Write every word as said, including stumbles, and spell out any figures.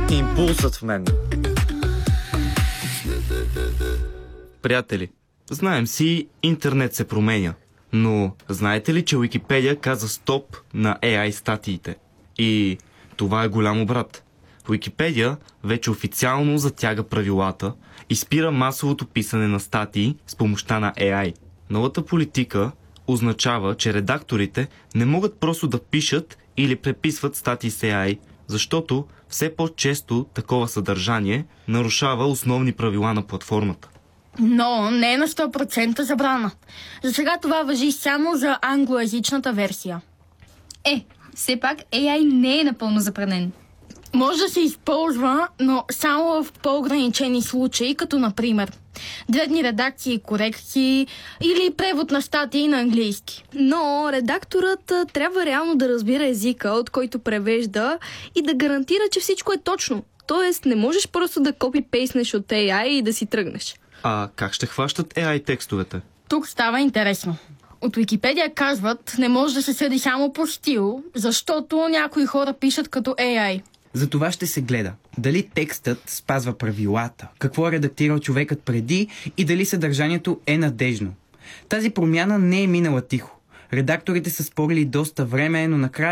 Импулсът в мен. Приятели, знаем си, интернет се променя. Но знаете ли, че Уикипедия каза стоп на Ей Ай статиите? И това е голям обрат. Уикипедия вече официално затяга правилата и спира масовото писане на статии с помощта на Ей Ай. Новата политика означава, че редакторите не могат просто да пишат или преписват статии с Ей Ай, защото все по-често такова съдържание нарушава основни правила на платформата. Но не е на сто процента забрана. За сега това важи само за англоязичната версия. Е, все пак Ей Ай не е напълно забранен. Може да се използва, но само в по-ограничени случаи, като например дребни редакции и корекции или превод на статии на английски. Но редакторът а, трябва реално да разбира езика, от който превежда, и да гарантира, че всичко е точно. Тоест не можеш просто да копи-пейснеш от Ей Ай и да си тръгнеш. А как ще хващат Ей Ай текстовете? Тук става интересно. От Уикипедия казват, не може да се съди само по стил, защото някои хора пишат като Ей Ай. За това ще се гледа дали текстът спазва правилата, какво е редактирал човекът преди и дали съдържанието е надежно. Тази промяна не е минала тихо. Редакторите са спорили доста време, но накрая